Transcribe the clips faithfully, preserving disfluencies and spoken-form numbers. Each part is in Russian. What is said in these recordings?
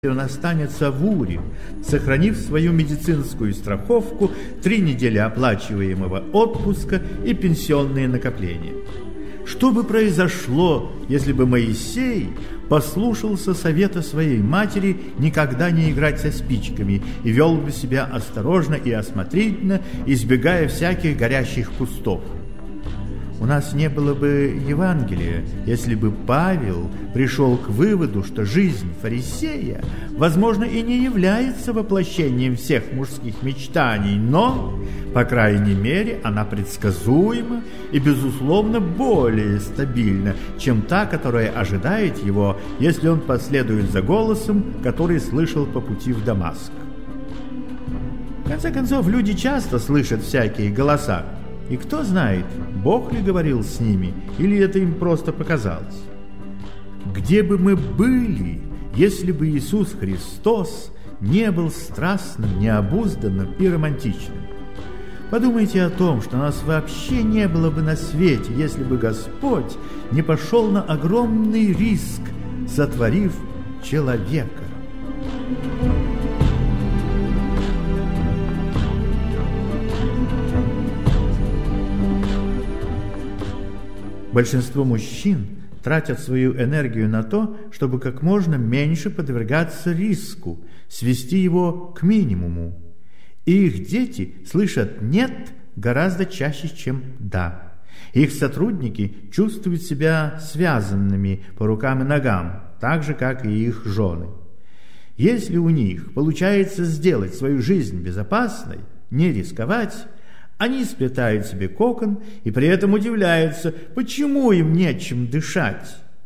он останется в Уре, сохранив свою медицинскую страховку, три недели оплачиваемого отпуска и пенсионные накопления. Что бы произошло, если бы Моисей послушался совета своей матери никогда не играть со спичками и вел бы себя осторожно и осмотрительно, избегая всяких горящих кустов? У нас не было бы Евангелия, если бы Павел пришел к выводу, что жизнь фарисея, возможно, и не является воплощением всех мужских мечтаний, но, по крайней мере, она предсказуема и, безусловно, более стабильна, чем та, которая ожидает его, если он последует за голосом, который слышал по пути в Дамаск. В конце концов, люди часто слышат всякие голоса. И кто знает, Бог ли говорил с ними, или это им просто показалось? Где бы мы были, если бы Иисус Христос не был страстным, необузданным и романтичным? Подумайте о том, что нас вообще не было бы на свете, если бы Господь не пошел на огромный риск, сотворив человека. Большинство мужчин тратят свою энергию на то, чтобы как можно меньше подвергаться риску, свести его к минимуму. И их дети слышат «нет» гораздо чаще, чем «да». Их сотрудники чувствуют себя связанными по рукам и ногам, так же, как и их жены. Если у них получается сделать свою жизнь безопасной, не рисковать, они сплетают себе кокон и при этом удивляются, почему им нечем дышать.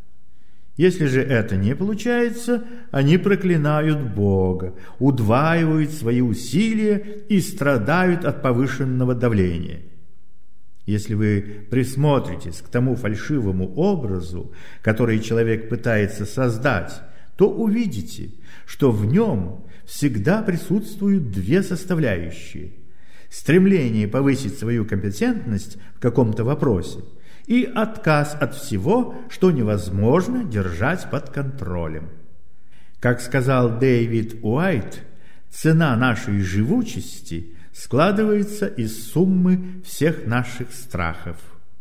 Если же это не получается, они проклинают Бога, удваивают свои усилия и страдают от повышенного давления. Если вы присмотритесь к тому фальшивому образу, который человек пытается создать, то увидите, что в нем всегда присутствуют две составляющие – стремление повысить свою компетентность в каком-то вопросе и отказ от всего, что невозможно держать под контролем. Как сказал Дэвид Уайт, цена нашей живучести складывается из суммы всех наших страхов.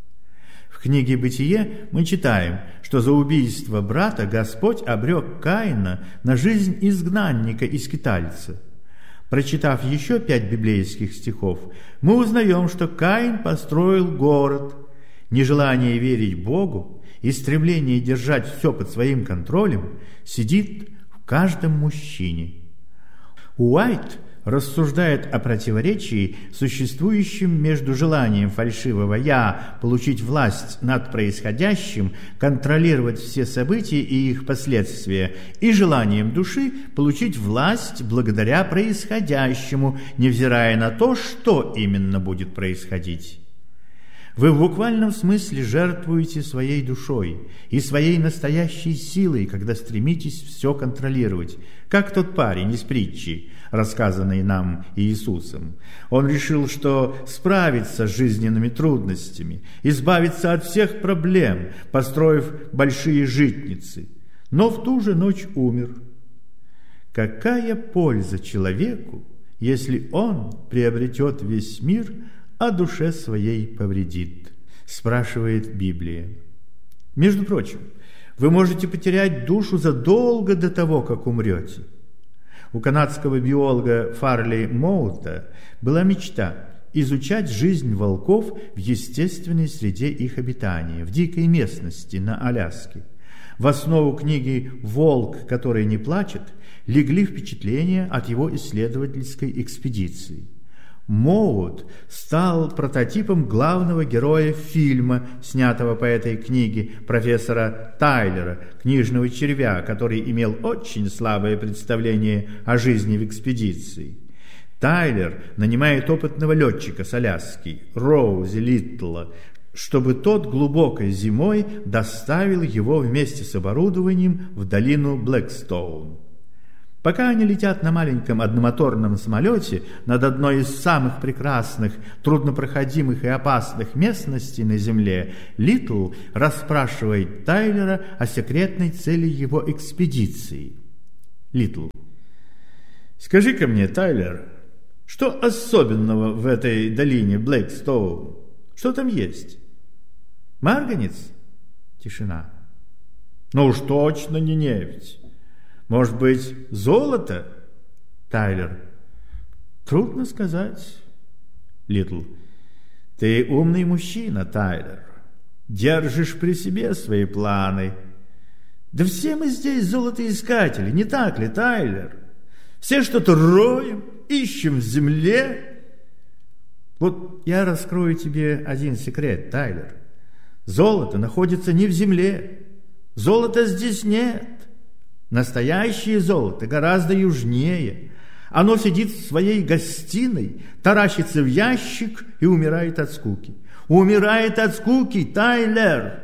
В книге «Бытие» мы читаем, что за убийство брата Господь обрек Каина на жизнь изгнанника и скитальца. Прочитав еще пять библейских стихов, мы узнаем, что Каин построил город. Нежелание верить Богу и стремление держать все под своим контролем сидит в каждом мужчине. Уайт рассуждает о противоречии, существующем между желанием фальшивого «я» получить власть над происходящим, контролировать все события и их последствия, и желанием души получить власть благодаря происходящему, невзирая на то, что именно будет происходить. Вы в буквальном смысле жертвуете своей душой и своей настоящей силой, когда стремитесь все контролировать, как тот парень из притчи, рассказанный нам Иисусом. Он решил, что справится с жизненными трудностями, избавиться от всех проблем, построив большие житницы, но в ту же ночь умер. Какая польза человеку, если он приобретет весь мир, а душе своей повредит? Спрашивает Библия. Между прочим, вы можете потерять душу задолго до того, как умрете. У канадского биолога Фарли Моута была мечта изучать жизнь волков в естественной среде их обитания, в дикой местности на Аляске. В основу книги «Волк, который не плачет» легли впечатления от его исследовательской экспедиции. Моут стал прототипом главного героя фильма, снятого по этой книге, профессора Тайлера, книжного червя, который имел очень слабое представление о жизни в экспедиции. Тайлер нанимает опытного летчика с Аляски, Роузи Литтла, чтобы тот глубокой зимой доставил его вместе с оборудованием в долину Блэкстоун. Пока они летят на маленьком одномоторном самолете над одной из самых прекрасных, труднопроходимых и опасных местностей на Земле, Литл расспрашивает Тайлера о секретной цели его экспедиции. Литл. Скажи-ка мне, Тайлер, что особенного в этой долине Блэкстоун? Что там есть? Марганец? Тишина. Ну уж точно не нефть. Может быть, золото? Тайлер. Трудно сказать. Литл. Ты умный мужчина, Тайлер. Держишь при себе свои планы. Да все мы здесь золотоискатели, не так ли, Тайлер? Все что-то роем, ищем в земле. Вот я раскрою тебе один секрет, Тайлер. Золото находится не в земле. Золота здесь нет. Настоящее золото гораздо южнее. Оно сидит в своей гостиной, таращится в ящик и умирает от скуки. Умирает от скуки, Тайлер!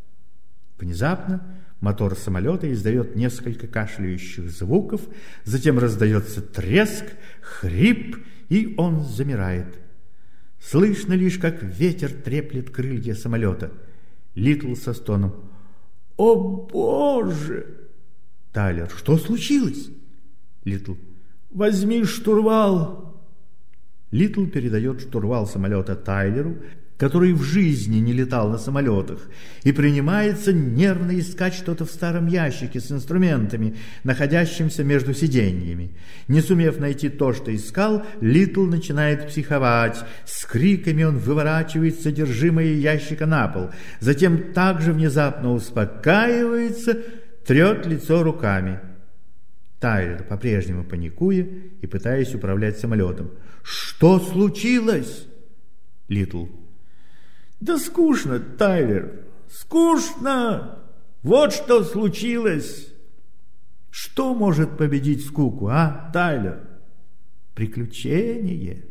Внезапно мотор самолета издает несколько кашляющих звуков, затем раздается треск, хрип, и он замирает. Слышно лишь, как ветер треплет крылья самолета. Литл со стоном. «О, Боже!» Тайлер. «Что случилось?» Литл. «Возьми штурвал!» Литл передает штурвал самолета Тайлеру, который в жизни не летал на самолетах, и принимается нервно искать что-то в старом ящике с инструментами, находящимся между сиденьями. Не сумев найти то, что искал, Литл начинает психовать. С криками он выворачивает содержимое ящика на пол, затем также внезапно успокаивается, трет лицо руками. Тайлер, по-прежнему паникуя и пытаясь управлять самолетом. «Что случилось?» Литл. «Да скучно, Тайлер, скучно! Вот что случилось!» «Что может победить скуку, а, Тайлер?» «Приключение!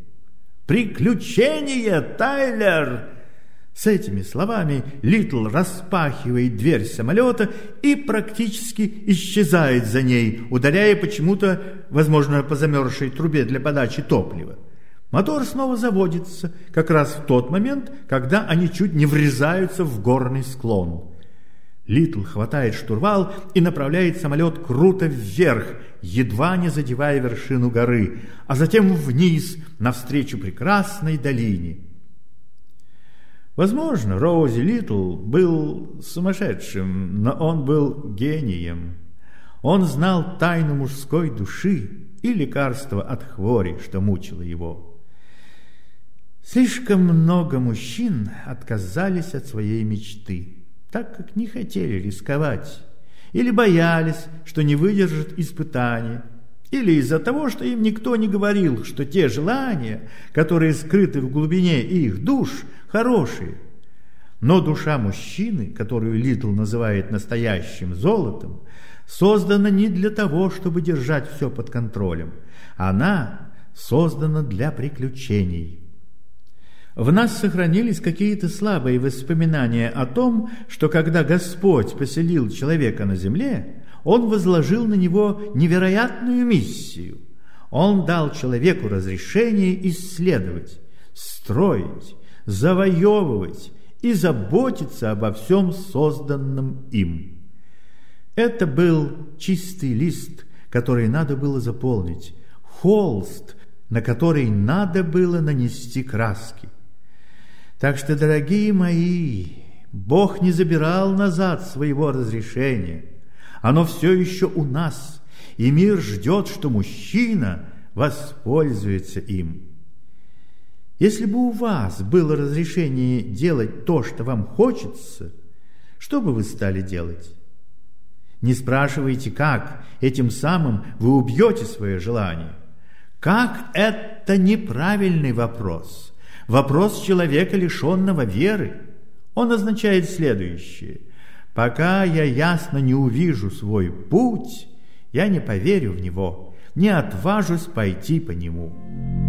Приключение, Тайлер!» С этими словами Литл распахивает дверь самолета и практически исчезает за ней, ударяя почему-то, возможно, по замерзшей трубе для подачи топлива. Мотор снова заводится, как раз в тот момент, когда они чуть не врезаются в горный склон. Литл хватает штурвал и направляет самолет круто вверх, едва не задевая вершину горы, а затем вниз, навстречу прекрасной долине. Возможно, Роузи Литл был сумасшедшим, но он был гением. Он знал тайну мужской души и лекарство от хвори, что мучило его. Слишком много мужчин отказались от своей мечты, так как не хотели рисковать, или боялись, что не выдержат испытания, или из-за того, что им никто не говорил, что те желания, которые скрыты в глубине их душ, хорошие. Но душа мужчины, которую Литл называет настоящим золотом, создана не для того, чтобы держать все под контролем. Она создана для приключений. В нас сохранились какие-то слабые воспоминания о том, что когда Господь поселил человека на земле, Он возложил на него невероятную миссию. Он дал человеку разрешение исследовать, строить, завоевывать и заботиться обо всем созданном им. Это был чистый лист, который надо было заполнить, холст, на который надо было нанести краски. Так что, дорогие мои, Бог не забирал назад своего разрешения. Оно все еще у нас, и мир ждет, что мужчина воспользуется им. Если бы у вас было разрешение делать то, что вам хочется, что бы вы стали делать? Не спрашивайте, как, этим самым вы убьете свое желание. Как – это неправильный вопрос. Вопрос человека, лишенного веры. Он означает следующее. Пока я ясно не увижу свой путь, я не поверю в него, не отважусь пойти по нему.